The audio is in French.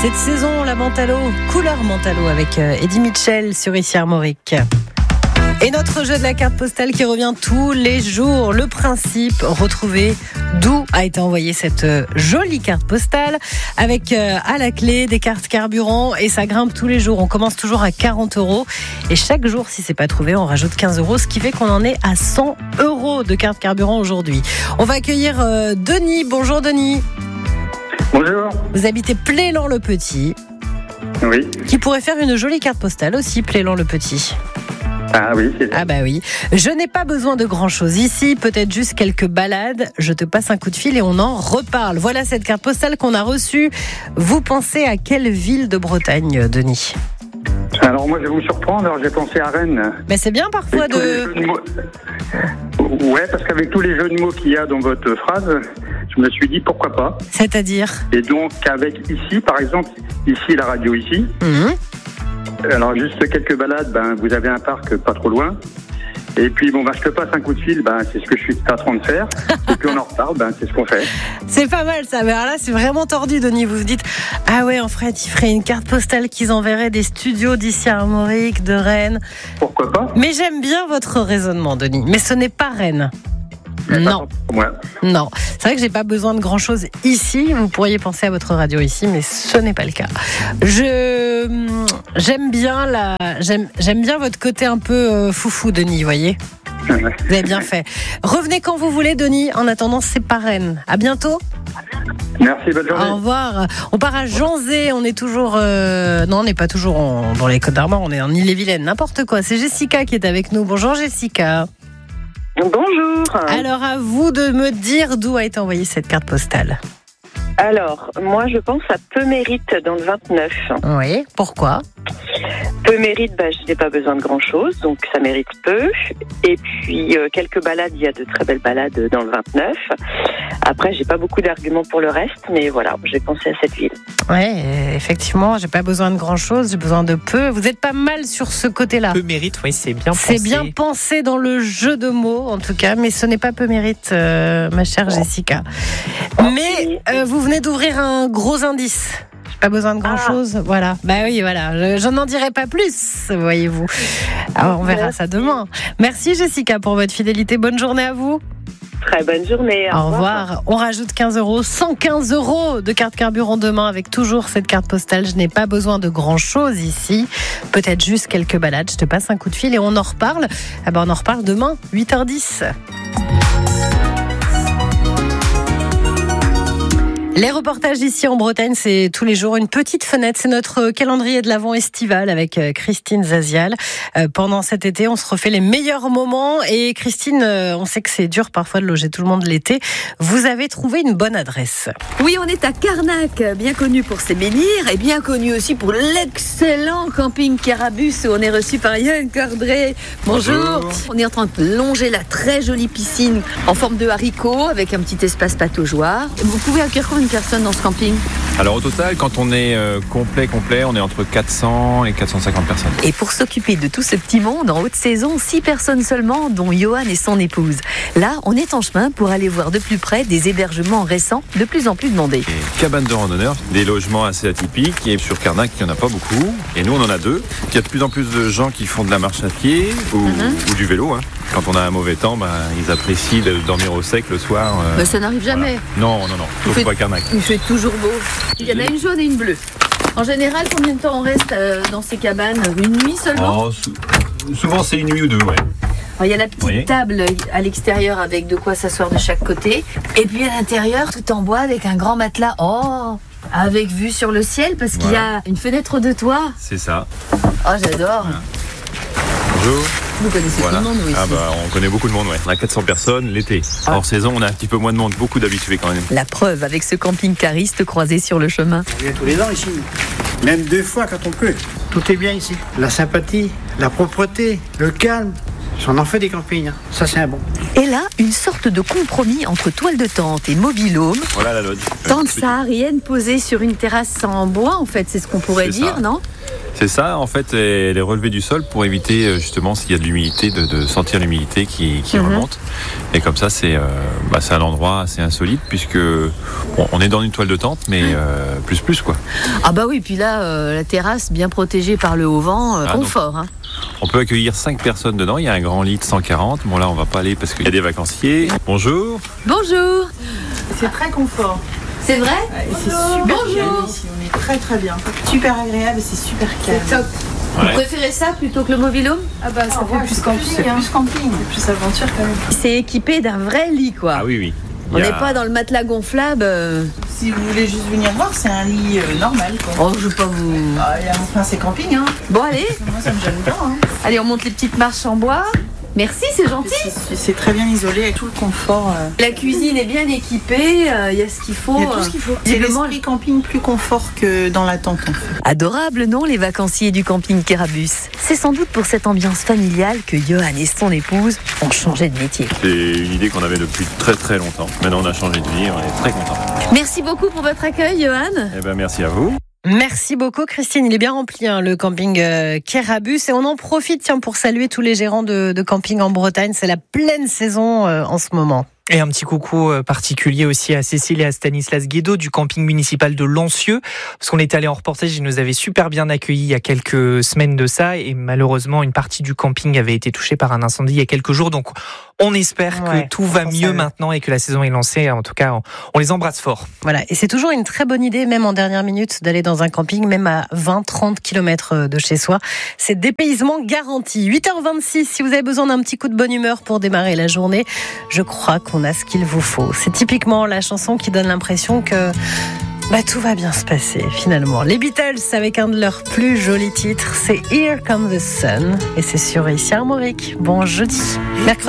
Cette saison, la Mentalo, couleur Mentalo avec Eddie Mitchell sur Ici Armorique. Et notre jeu de la carte postale qui revient tous les jours. Le principe, retrouver d'où a été envoyée cette jolie carte postale avec à la clé des cartes carburant et ça grimpe tous les jours. On commence toujours à 40 € et chaque jour, si c'est pas trouvé, on rajoute 15 €, ce qui fait qu'on en est à 100 € de carte carburant aujourd'hui. On va accueillir Denis. Bonjour Denis. Bonjour. Vous habitez Plélan-le-Petit. Oui. Qui pourrait faire une jolie carte postale aussi, Plélan-le-Petit. Ah oui, c'est ça. Ah bah oui. Je n'ai pas besoin de grand-chose ici, peut-être juste quelques balades. Je te passe un coup de fil et on en reparle. Voilà cette carte postale qu'on a reçue. Vous pensez à quelle ville de Bretagne, Denis ? Alors moi, je vais vous surprendre. Alors j'ai pensé à Rennes. Mais c'est bien parfois Ouais, parce qu'avec tous les jeux de mots qu'il y a dans votre phrase, je me suis dit pourquoi pas. C'est-à-dire ? Et donc avec ici, par exemple, ici la radio ici. Alors juste quelques balades, vous avez un parc pas trop loin. Et puis je te passe un coup de fil, c'est ce que je suis en train de faire. Et puis on en reparle, c'est ce qu'on fait. C'est pas mal ça, mais alors là c'est vraiment tordu Denis, vous vous dites ah ouais en fait ils feraient une carte postale qu'ils enverraient des studios d'ici à Armorique, de Rennes. Pourquoi pas ? Mais j'aime bien votre raisonnement Denis, mais ce n'est pas Rennes. Non. Non, c'est vrai que j'ai pas besoin de grand chose ici. Vous pourriez penser à votre radio ici, mais ce n'est pas le cas. J'aime bien votre côté un peu foufou, Denis. Vous voyez. Vous avez bien fait. Revenez quand vous voulez, Denis. En attendant, c'est pas Rennes. À bientôt. Merci, bonne journée. Au revoir. On part à Janzé. On est toujours. Non, on n'est pas toujours dans les Côtes d'Armor. On est en Ille-et-Vilaine. N'importe quoi. C'est Jessica qui est avec nous. Bonjour, Jessica. Bonjour. Alors, à vous de me dire d'où a été envoyée cette carte postale. Alors, moi, je pense à Peu-Mérite dans le 29. Oui, pourquoi ? Peu-Mérite, je n'ai pas besoin de grand-chose, donc ça mérite peu. Et puis, quelques balades, il y a de très belles balades dans le 29. Après, j'ai pas beaucoup d'arguments pour le reste, mais voilà, j'ai pensé à cette ville. Oui, effectivement, j'ai pas besoin de grand-chose, j'ai besoin de peu. Vous êtes pas mal sur ce côté-là. Peu-Mérite, oui, c'est bien pensé. C'est bien pensé dans le jeu de mots, en tout cas, mais ce n'est pas Peu-Mérite, ma chère Jessica. Mais vous venez d'ouvrir un gros indice. J'ai pas besoin de grand-chose, voilà. Oui, voilà. Je n'en dirai pas plus, voyez-vous. Alors, on verra ça demain. Merci Jessica pour votre fidélité. Bonne journée à vous. Très bonne journée. Au revoir. On rajoute 15 €, 115 € de carte carburant demain avec toujours cette carte postale. Je n'ai pas besoin de grand-chose ici. Peut-être juste quelques balades. Je te passe un coup de fil et on en reparle. On en reparle demain, 8h10. Les reportages ici en Bretagne, c'est tous les jours une petite fenêtre. C'est notre calendrier de l'Avent estival avec Christine Zazial. Pendant cet été, on se refait les meilleurs moments. Et Christine, on sait que c'est dur parfois de loger tout le monde l'été. Vous avez trouvé une bonne adresse. Oui, on est à Carnac, bien connu pour ses menhirs et bien connu aussi pour l'excellent camping Carabus où on est reçu par Yann Cordray. Bonjour. On est en train de longer la très jolie piscine en forme de haricot avec un petit espace pataugeoire. Vous pouvez accueillir combien de personnes dans ce camping ? Alors au total, quand on est complet, on est entre 400 et 450 personnes. Et pour s'occuper de tout ce petit monde, en haute saison, 6 personnes seulement, dont Johan et son épouse. Là, on est en chemin pour aller voir de plus près des hébergements récents, de plus en plus demandés. Et cabanes de randonneurs, des logements assez atypiques. Et sur Carnac, il n'y en a pas beaucoup. Et nous, on en a 2. Il y a de plus en plus de gens qui font de la marche à pied ou du vélo. Quand on a un mauvais temps, ils apprécient de dormir au sec le soir. Ça n'arrive jamais. Voilà. Non. Sauf pas Carnac. Il fait toujours beau. Il y en a une jaune et une bleue. En général, combien de temps on reste dans ces cabanes ? Une nuit seulement ? Souvent, c'est une nuit ou 2, ouais. Alors, il y a la petite table à l'extérieur avec de quoi s'asseoir de chaque côté. Et puis à l'intérieur, tout en bois avec un grand matelas. Avec vue sur le ciel parce qu'il y a une fenêtre de toit. C'est ça. J'adore. Voilà. Bonjour. Vous connaissez tout le monde, oui. On connaît beaucoup de monde, ouais. On a 400 personnes l'été. Hors saison, on a un petit peu moins de monde, beaucoup d'habitués quand même. La preuve avec ce camping cariste croisé sur le chemin. On vient tous les ans ici, même 2 fois quand on peut. Tout est bien ici. La sympathie, la propreté, le calme. On en fait des campings, ça c'est un bon. Et là, une sorte de compromis entre toile de tente et mobil-home. Voilà la lodge. Tente saharienne posée sur une terrasse en bois, en fait, c'est ce qu'on pourrait dire, non ? C'est ça, en fait, elle est relevée du sol pour éviter justement s'il y a de l'humidité, de sentir l'humidité qui remonte. Et comme ça, c'est un endroit assez insolite puisque on est dans une toile de tente, mais plus quoi. Ah bah oui, puis là, la terrasse bien protégée par le haut vent, confort. Hein. On peut accueillir 5 personnes dedans, il y a un grand lit de 140. Bon là, on va pas aller parce qu'il y a des vacanciers. Bonjour. Bonjour. C'est très confort. C'est vrai? C'est super bien ici, on est très très bien. Super agréable et c'est super calme. C'est top. Vous préférez ça plutôt que le mobil-home? Ah bah ça fait plus camping, c'est plus camping, plus aventure quand même. C'est équipé d'un vrai lit quoi. Ah oui. On n'est pas dans le matelas gonflable. Si vous voulez juste venir voir, c'est un lit normal quoi. Oh, je veux pas vous... Enfin c'est camping hein. Bon allez. Moi ça me gêne pas hein. Allez, on monte les petites marches en bois. Merci, c'est gentil. C'est très bien isolé avec tout le confort. La cuisine est bien équipée, il y a ce qu'il faut. Il y a tout ce qu'il faut. C'est l'esprit camping plus confort que dans la tente. En fait. Adorable, non, les vacanciers du camping Kérabus. C'est sans doute pour cette ambiance familiale que Johan et son épouse ont changé de métier. C'est une idée qu'on avait depuis très très longtemps. Maintenant, on a changé de vie, on est très contents. Merci beaucoup pour votre accueil, Johan. Eh ben, merci à vous. Merci beaucoup Christine, il est bien rempli le camping Kérabus et on en profite pour saluer tous les gérants de camping en Bretagne, c'est la pleine saison en ce moment. Et un petit coucou particulier aussi à Cécile et à Stanislas Guédot du camping municipal de Lancieux, parce qu'on était allé en reportage, ils nous avaient super bien accueillis il y a quelques semaines de ça, et malheureusement une partie du camping avait été touchée par un incendie il y a quelques jours, donc on espère que tout va mieux maintenant et que la saison est lancée. En tout cas, on les embrasse fort. Voilà, et c'est toujours une très bonne idée, même en dernière minute, d'aller dans un camping, même à 20-30 km de chez soi. C'est dépaysement garanti. 8h26, si vous avez besoin d'un petit coup de bonne humeur pour démarrer la journée, je crois qu'on a ce qu'il vous faut. C'est typiquement la chanson qui donne l'impression que tout va bien se passer finalement. Les Beatles avec un de leurs plus jolis titres, c'est Here Comes the Sun et c'est sur ici Armorique. Bon jeudi. Mercredi.